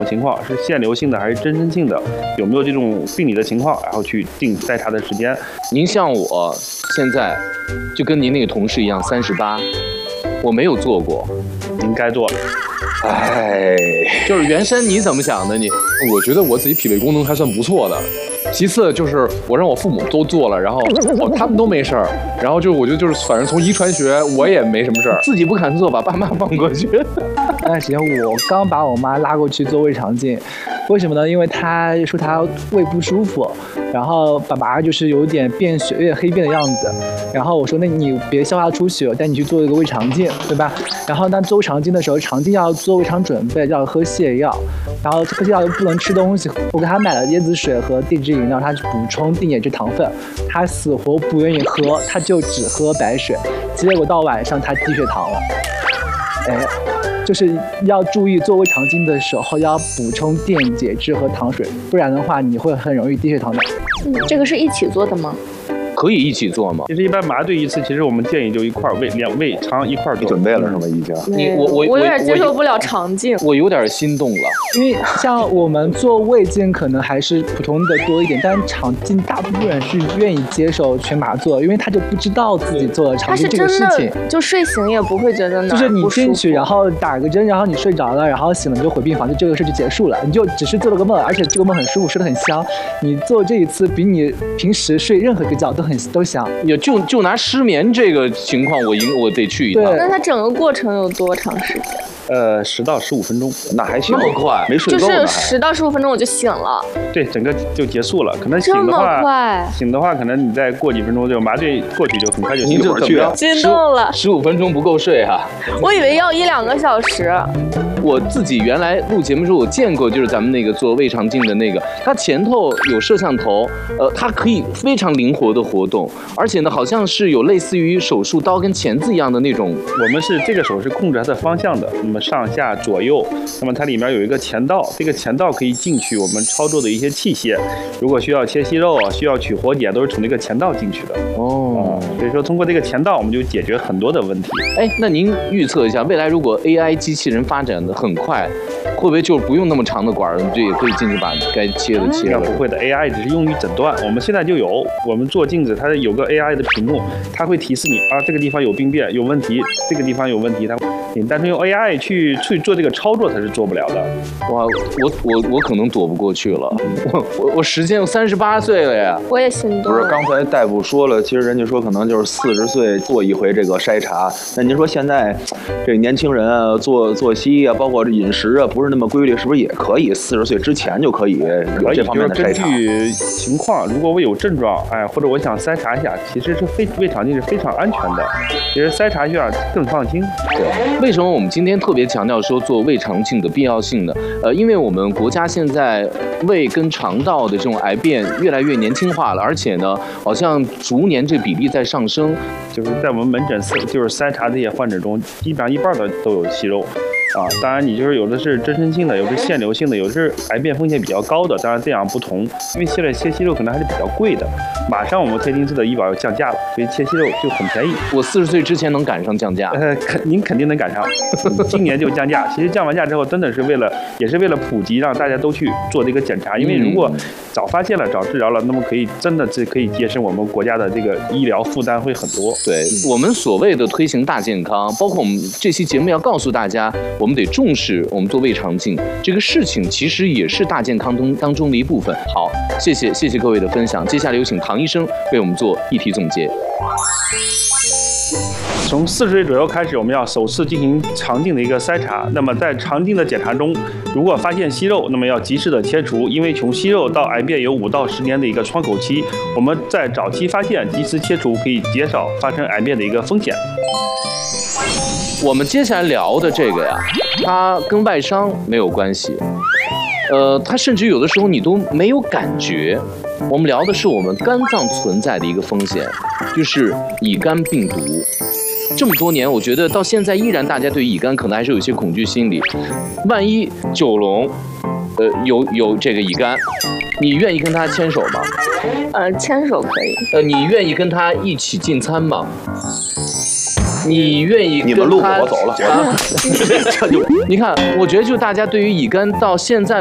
情况，是腺瘤性的还是增生性的，有没有这种病理的情况，然后去定筛查的时间。 您像我现在就跟您那个同事一样38，我没有做过， 您该做了。 哎，就是袁山，你怎么想的？ 我觉得我自己脾胃功能还算不错的。其次就是我让我父母都做了，然后他们都没事儿，然后我觉得就是反正从遗传学我也没什么事儿， 自己不敢做，把爸妈放过去。 那段时间我刚把我妈拉过去做胃肠镜，为什么呢？因为她说她胃不舒服，然后爸爸就是有点便血，有点黑便的样子。然后我说那你别消化出血，我带你去做一个胃肠镜，对吧？然后做胃肠镜的时候，肠镜要做胃肠准备，要喝泻药，然后喝泻药又不能吃东西。我给他买了椰子水和定脂饮料，他去补充定眼脂糖分，他死活不愿意喝，他就只喝白水。结果到晚上他低血糖了，就是要注意做胃肠镜的时候要补充电解质和糖水，不然的话你会很容易低血糖的。 这个是一起做的吗？ 可以一起做吗？ 其实一般麻醉一次，其实我们建议就一块胃肠一块做。 你准备了是吗？已经。 我有点接受不了肠镜， 我有点心动了。 因为像我们做胃镜可能还是普通的多一点，但肠镜大部分人是愿意接受全麻做，因为他就不知道自己做了肠镜这个事情， 就睡醒也不会觉得哪就是你进去然后打个针，然后你睡着了，然后醒了你就回病房，就这个事就结束了，你就只是做了个梦，而且这个梦很舒服，睡得很香。你做这一次比你平时睡任何一个觉都香。 就拿失眠这个情况，我得去一趟。 那它整个过程有多长时间 ？10到15分钟， 那还行， 那么快， 没睡够呢。 就是10到15分钟我就醒了。 对，整个就结束了。可能醒的话，可能你再过几分钟就麻醉过去，就很快就醒了。 激动了 ，15分钟不够睡啊！ 我以为要1-2个小时。 我自己原来录节目的时候，我见过，就是咱们那个做胃肠镜的那个，它前头有摄像头，它可以非常灵活的活动，而且呢，好像是有类似于手术刀跟钳子一样的那种。 我们是这个手是控制它的方向的，那么上下左右，那么它里面有一个钳道，这个钳道可以进去我们操作的一些器械，如果需要切息肉，需要取活检，都是从这个钳道进去的。所以说通过这个钳道，我们就解决很多的问题。 那您预测一下，未来如果 AI 机器人发展的很快，会不会就不用那么长的管儿，就也可以进去把该切的切了？ 不会的 ，AI 只是用于诊断。我们现在就有，我们做镜子，它有个 AI 的屏幕，它会提示你这个地方有病变有问题，这个地方有问题，你单纯用 AI 去做这个操作，它是做不了的。 哇，我可能躲不过去了。我时间38岁了呀。 我也心动。 不是，刚才大夫说了，其实人家说可能就是40岁做一回这个筛查。那您说现在这年轻人啊，作息啊，包括饮食啊，不是那么规律，是不是也可以40岁之前就可以有这方面的筛查？ 根据情况，如果我有症状，或者我想筛查一下，其实是胃肠镜是非常安全的，其实筛查一下更放心。 对，为什么我们今天特别强调说做胃肠镜的必要性呢？因为我们国家现在胃跟肠道的这种癌变越来越年轻化了，而且呢，好像逐年这比例在上升。 就是在我们门诊就是筛查这些患者中，基本上1半的都有息肉。当然你就是有的是增生性的，有的是腺瘤性的，有的是癌变风险比较高的，当然这样不同。因为现在切息肉可能还是比较贵的，马上我们天津市的医保要降价了，所以切息肉就很便宜。 我40岁之前能赶上降价？ 您肯定能赶上，今年就降价。其实降完价之后，真的是也是为了普及，让大家都去做这个检查。因为如果早发现了、早治疗了，那么真的是可以节省我们国家的这个医疗负担会很多。 对，我们所谓的推行大健康，包括我们这期节目要告诉大家，我们得重视我们做胃肠镜这个事情，其实也是大健康当中的一部分。好，谢谢各位的分享。接下来有请唐医生为我们做议题总结。 从40岁左右开始，我们要首次进行肠镜的一个筛查。那么在肠镜的检查中，如果发现息肉，那么要及时的切除，因为从息肉到癌变有5到10年的一个窗口期。我们在早期发现、及时切除，可以减少发生癌变的一个风险。 我们接下来聊的这个呀，它跟外伤没有关系，它甚至有的时候你都没有感觉。我们聊的是我们肝脏存在的一个风险，就是乙肝病毒。这么多年，我觉得到现在依然大家对乙肝可能还是有一些恐惧心理。万一九龙，有这个乙肝，你愿意跟他牵手吗？ 牵手可以。 你愿意跟他一起进餐吗？ 你愿意你们录跟他我走了啊？你看，我觉得就大家对于乙肝到现在